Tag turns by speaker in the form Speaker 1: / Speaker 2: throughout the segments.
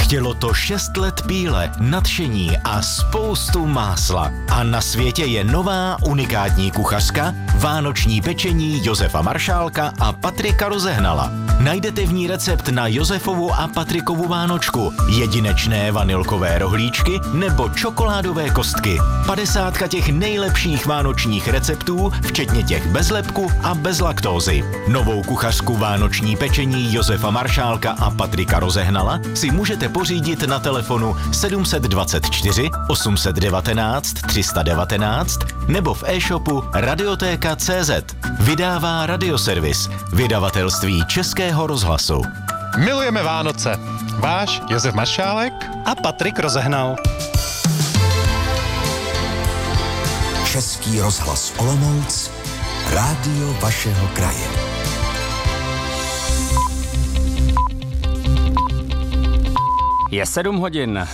Speaker 1: Chtělo to 6 let píle, nadšení a spoustu másla. A na světě je nová unikátní kuchařka, vánoční pečení Josefa Maršálka a Patrika Rozehnala. Najdete v ní recept na Josefovu a Patrikovu vánočku, jedinečné vanilkové rohlíčky nebo čokoládové kostky. 50 těch nejlepších vánočních receptů, včetně těch bez lepku a bez laktózy. Novou kuchařku vánoční pečení Josefa Maršálka a Patrika Rozehnala si můžete pořídit na telefonu 724 819 319 nebo v e-shopu radiotéka.cz. Vydává Radioservis, vydavatelství Českého rozhlasu.
Speaker 2: Milujeme Vánoce. Váš Josef Maršálek
Speaker 3: a Patrik Rozehnal.
Speaker 4: Český rozhlas Olomouc, rádio vašeho kraje.
Speaker 5: Je 7 hodin.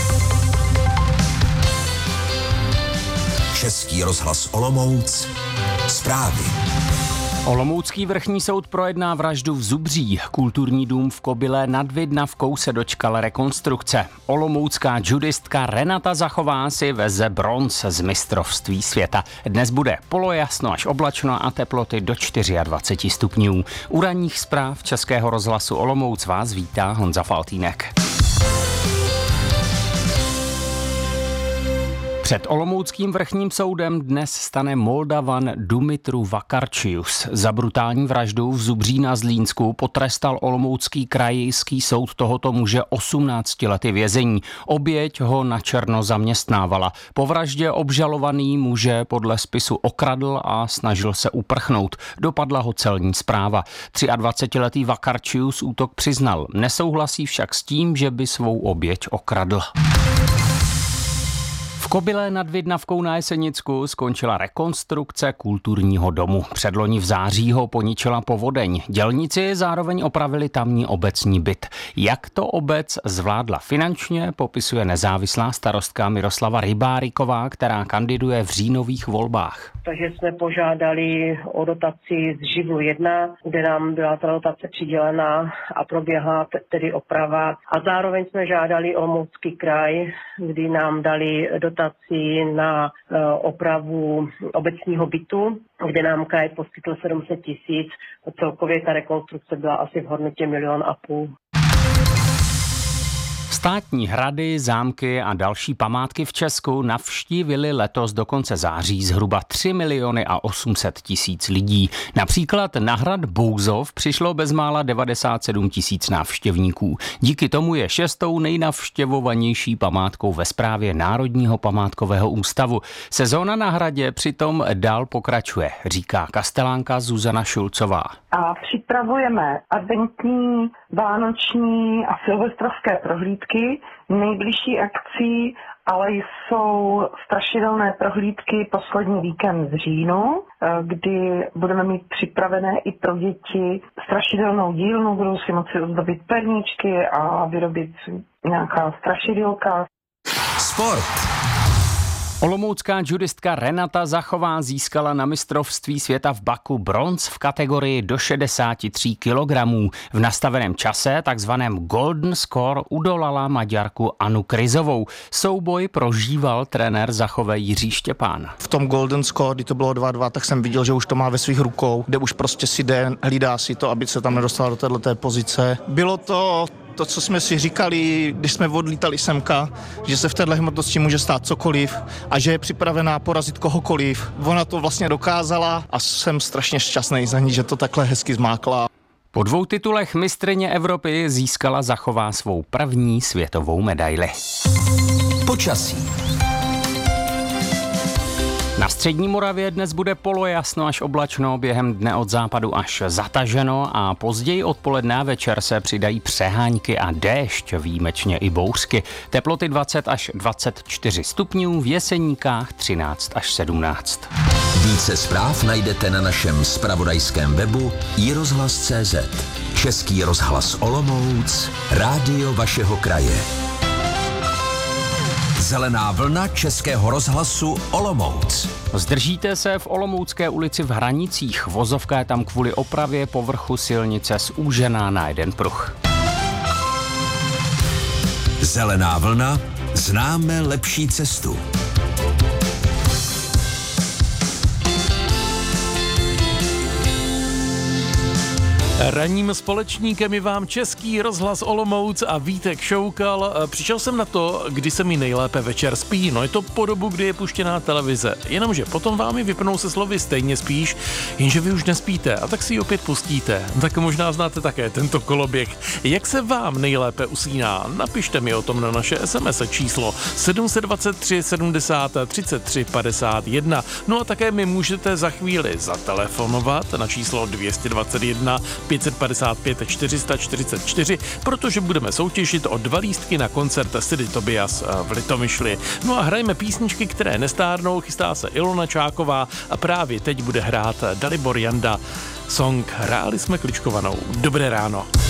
Speaker 4: Český rozhlas Olomouc, zprávy.
Speaker 5: Olomoucký vrchní soud projedná vraždu v Zubří. Kulturní dům v Kobylé nad Vidnavkou se dočkal rekonstrukce. Olomoucká judistka Renata Zachová si veze bronz z mistrovství světa. Dnes bude polojasno až oblačno a teploty do 24 stupňů. U ranních zpráv Českého rozhlasu Olomouc vás vítá Honza Faltýnek. Před olomouckým vrchním soudem dnes stane Moldavan Dumitru Vakarčius. Za brutální vraždu v Zubří na Zlínsku potrestal olomoucký krajský soud tohoto muže 18 lety vězení. Oběť ho načerno zaměstnávala. Po vraždě obžalovaný muže podle spisu okradl a snažil se uprchnout. Dopadla ho celní správa. 23letý Vakarčius útok přiznal. Nesouhlasí však s tím, že by svou oběť okradl. V Kobylé nad Vidnavkou na Jesenicku skončila rekonstrukce kulturního domu. Předloni v září ho poničila povodeň. Dělníci zároveň opravili tamní obecní byt. Jak to obec zvládla finančně, popisuje nezávislá starostka Miroslava Rybáriková, která kandiduje v říjnových volbách.
Speaker 6: Takže jsme požádali o dotaci z Živlu 1, kde nám byla ta dotace přidělena a proběhla tedy oprava. A zároveň jsme žádali Olomoucký kraj, kdy nám dali dotaci na opravu obecního bytu, kde nám kraj poskytl 700 000. Celkově ta rekonstrukce byla asi v hodnotě 1,5 milionu.
Speaker 5: Státní hrady, zámky a další památky v Česku navštívili letos do konce září zhruba 3 800 000 lidí. Například na hrad Bouzov přišlo bezmála 97 000 návštěvníků. Díky tomu je 6. nejnavštěvovanější památkou ve správě Národního památkového ústavu. Sezóna na hradě přitom dál pokračuje, říká kastelánka Zuzana Šulcová.
Speaker 7: A připravujeme adventní, vánoční a silvestrovské prohlídky. Nejbližší akcí ale jsou strašidelné prohlídky poslední víkend v říjnu, kdy budeme mít připravené i pro děti strašidelnou dílnu, budou si moci ozdobit perníčky a vyrobit nějaká strašidilka.
Speaker 4: Sport.
Speaker 5: Olomoucká judistka Renata Zachová získala na mistrovství světa v Baku bronz v kategorii do 63 kg. V nastaveném čase, takzvaném Golden Score, udolala Maďarku Anu Kryzovou. Souboj prožíval trenér Zachové Jiří Štěpán.
Speaker 3: V tom Golden Score, kdy to bylo 2-2, tak jsem viděl, že už to má ve svých rukou, kde už prostě si jde, hlídá si to, aby se tam nedostala do této pozice. Bylo to, co jsme si říkali, když jsme odlítali semka, že se v téhle hmotnosti může stát cokoliv a že je připravená porazit kohokoliv. Ona to vlastně dokázala a jsem strašně šťastný za ní, že to takhle hezky zmákla.
Speaker 5: Po 2 titulech mistryně Evropy získala Zachová svou první světovou medaili.
Speaker 4: Počasí.
Speaker 5: Na střední Moravě dnes bude polojasno až oblačno, během dne od západu až zataženo a později odpoledne a večer se přidají přehánky a déšť, výjimečně i bouřky. Teploty 20 až 24 stupňů, v Jeseníkách 13 až 17.
Speaker 4: Více zpráv najdete na našem zpravodajském webu iRozhlas.cz. Český rozhlas Olomouc, rádio vašeho kraje. Zelená vlna Českého rozhlasu Olomouc.
Speaker 5: Zdržíte se v Olomoucké ulici v Hranicích. Vozovka je tam kvůli opravě povrchu silnice zúžená na jeden pruh.
Speaker 4: Zelená vlna, známe lepší cestu.
Speaker 8: Ranním společníkem je vám Český rozhlas Olomouc a Vítek Šoukal. Přišel jsem na to, kdy se mi nejlépe večer spí. No je to po dobu, kdy je puštěná televize. Jenomže potom vám ji vypnou se slovy stejně spíš, jenže vy už nespíte a tak si ji opět pustíte. Tak možná znáte také tento koloběh. Jak se vám nejlépe usíná? Napište mi o tom na naše SMS číslo 723 70 33 51. No a také mi můžete za chvíli zatelefonovat na číslo 221 555 444, protože budeme soutěžit o 2 lístky na koncert Sidy Tobias v Litomyšli. No a hrajeme písničky, které nestárnou, chystá se Ilona Čáková a právě teď bude hrát Dalibor Janda song Hráli jsme kličkovanou. Dobré ráno.